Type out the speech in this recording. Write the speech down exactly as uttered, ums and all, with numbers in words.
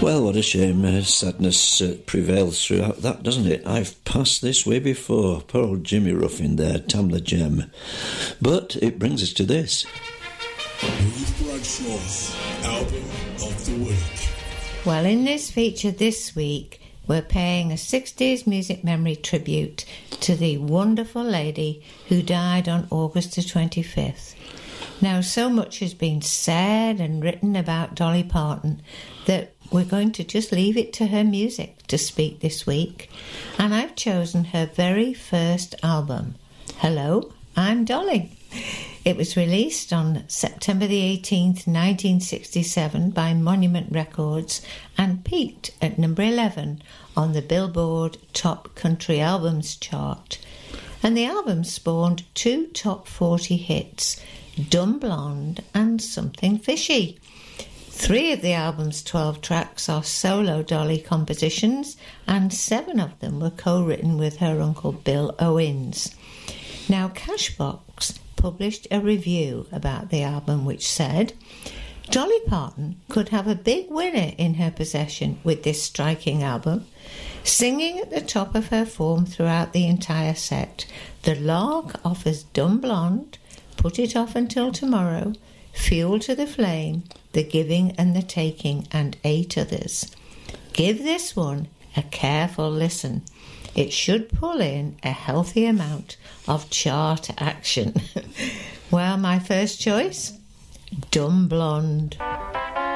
Well, what a shame. Uh, sadness uh, prevails throughout that, doesn't it? I've passed this way before. Poor old Jimmy Ruffin there, Tamla Gem. But it brings us to this. Ruth Bradshaw's Album of the Week. Well, in this feature this week, we're paying a sixties music memory tribute to the wonderful lady who died on August the twenty-fifth. Now, so much has been said and written about Dolly Parton that we're going to just leave it to her music to speak this week. And I've chosen her very first album, Hello, I'm Dolly. It was released on September the eighteenth, nineteen sixty-seven by Monument Records and peaked at number eleven on the Billboard Top Country Albums chart. And the album spawned two top forty hits, Dumb Blonde and Something Fishy. Three of the album's twelve tracks are solo Dolly compositions, and seven of them were co-written with her uncle Bill Owens. Now, Cashbox published a review about the album which said, Dolly Parton could have a big winner in her possession with this striking album, singing at the top of her form throughout the entire set. The Lark offers Dumb Blonde, Put It Off Until Tomorrow, Fuel to the Flame, The Giving and the Taking, and eight others. Give this one a careful listen. It should pull in a healthy amount of chart action. Well, my first choice, Dumb Blonde.